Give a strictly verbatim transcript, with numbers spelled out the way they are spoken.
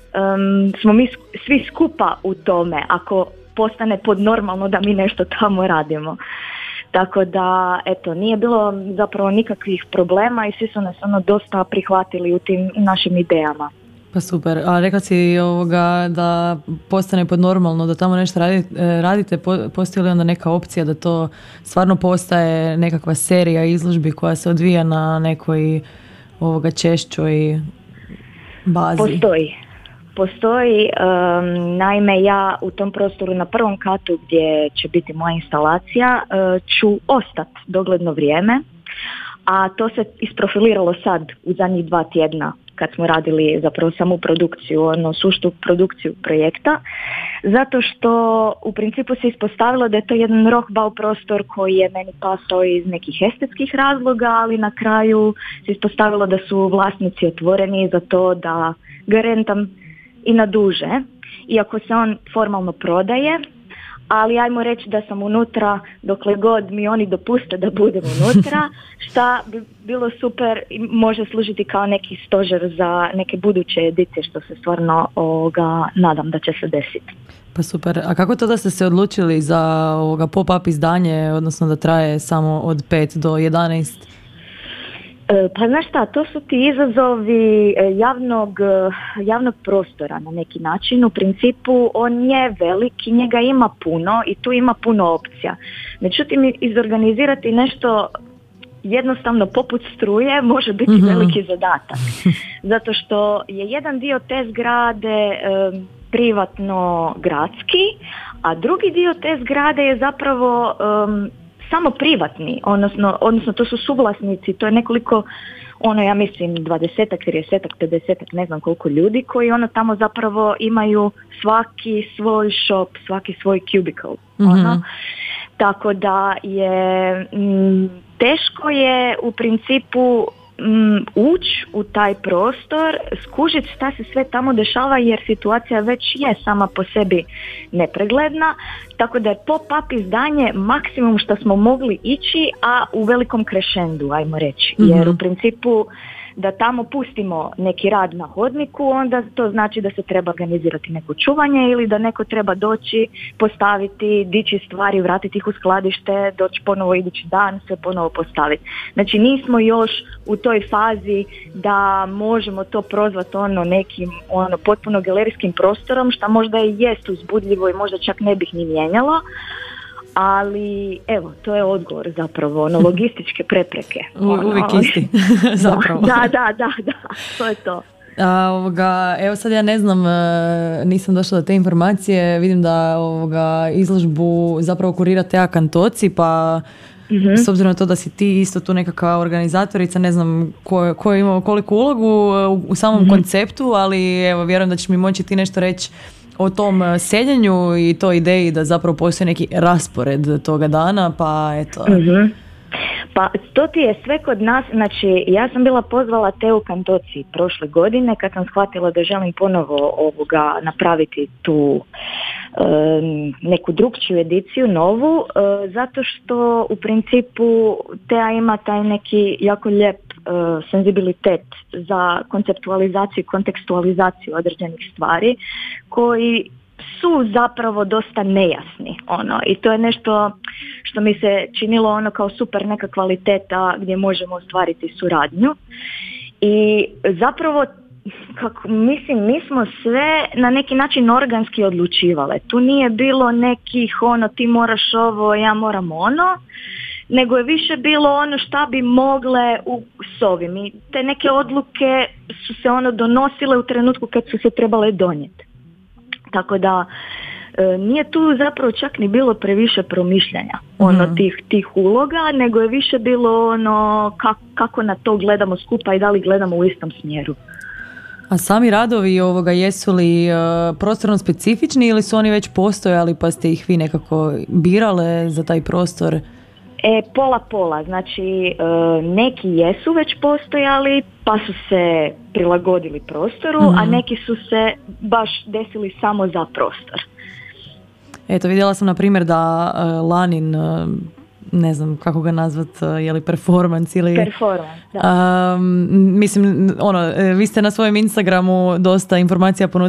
um, smo mi svi skupa u tome, ako postane podnormalno da mi nešto tamo radimo. Tako da, eto, nije bilo zapravo nikakvih problema i svi su nas ono dosta prihvatili u tim našim idejama. Pa super, a rekla si ovoga da postane podnormalno, da tamo nešto radite, radite, postoji li onda neka opcija da to stvarno postaje nekakva serija izložbi koja se odvija na nekoj ovoga češćoj bazi? Postoji. Postoji, um, naime ja u tom prostoru na prvom katu gdje će biti moja instalacija uh, ću ostati dogledno vrijeme, a to se isprofiliralo sad u zadnjih dva tjedna kad smo radili zapravo samu produkciju, ono suštu produkciju projekta, zato što u principu se ispostavilo da je to jedan rohbau prostor koji je meni pasao iz nekih estetskih razloga, ali na kraju se ispostavilo da su vlasnici otvoreni za to da ga rentam i na duže, iako se on formalno prodaje, ali ajmo reći da sam unutra dokle god mi oni dopuste da budem unutra, šta bi bilo super i može služiti kao neki stožer za neke buduće edicije, što se stvarno ovoga, nadam da će se desiti. Pa super, a kako to da ste se odlučili za ovoga pop-up izdanje, odnosno da traje samo od pet do jedanaest? Pa znaš šta, to su ti izazovi javnog, javnog prostora na neki način. U principu on je velik i njega ima puno i tu ima puno opcija. Međutim, izorganizirati nešto jednostavno poput struje može biti mm-hmm. veliki zadatak. Zato što je jedan dio te zgrade e, privatno gradski, a drugi dio te zgrade je zapravo e, samo privatni, odnosno, odnosno to su suvlasnici, to je nekoliko, ono ja mislim dvadesetak, tridesetak, pedesetak, ne znam koliko ljudi koji ono tamo zapravo imaju svaki svoj shop, svaki svoj cubicle. Mm-hmm. Ono. Tako da je m, teško je u principu m, ući u taj prostor, skužiti šta se sve tamo dešava jer situacija već je sama po sebi nepregledna. Tako da je pop-up izdanje maksimum što smo mogli ići, a u velikom krešendu, ajmo reći. Mm-hmm. Jer u principu da tamo pustimo neki rad na hodniku, onda to znači da se treba organizirati neko čuvanje ili da neko treba doći, postaviti, dići stvari, vratiti ih u skladište, doći ponovo idući dan, sve ponovo postaviti. Znači nismo još u toj fazi da možemo to prozvati ono nekim ono potpuno galerijskim prostorom, što možda i jest uzbudljivo i možda čak ne bih ni mijenjala. Ali evo, to je odgovor zapravo, ono, logističke prepreke. U, uvijek isti, zapravo. Da, da, da, da, to je to. A, ovoga, evo sad ja ne znam, nisam došla do te informacije, vidim da ovoga, izložbu zapravo kurira Tea Kantoci, pa mm-hmm. s obzirom na to da si ti isto tu nekakva organizatorica, ne znam ko, ko je imao koliku ulogu u, u samom mm-hmm. konceptu, ali evo, vjerujem da ćeš mi moći ti nešto reći o tom sjedenju i toj ideji da zapravo postoji neki raspored toga dana, pa eto. Mm-hmm. Pa to ti je sve kod nas, znači ja sam bila pozvala Teu Kantoci prošle godine kad sam shvatila da želim ponovo ovoga napraviti tu um, neku drugčiju ediciju, novu, uh, zato što u principu Tea ima taj neki jako lijep uh, senzibilitet za konceptualizaciju i kontekstualizaciju određenih stvari koji su zapravo dosta nejasni, ono, i to je nešto što mi se činilo ono kao super neka kvaliteta gdje možemo ostvariti suradnju i zapravo kako mislim mi smo sve na neki način organski odlučivale. Tu nije bilo nekih ono ti moraš ovo, ja moram ono, nego je više bilo ono šta bi mogle u, s ovim. I te neke odluke su se ono donosile u trenutku kad su se trebale donijeti. Tako da e, nije tu zapravo čak ni bilo previše promišljanja ono mm. tih, tih uloga, nego je više bilo ono kak, kako na to gledamo skupa i da li gledamo u istom smjeru. A sami radovi ovoga jesu li uh, prostorno specifični ili su oni već postojali pa ste ih vi nekako birale za taj prostor? E, pola pola, znači e, neki jesu već postojali pa su se prilagodili prostoru, mm-hmm. a neki su se baš desili samo za prostor. Eto, vidjela sam na primjer da uh, Lanin, uh, ne znam kako ga nazvat, uh, je li performance ili... Performance, da. Um, mislim, ono, vi ste na svojem Instagramu dosta informacija ponudili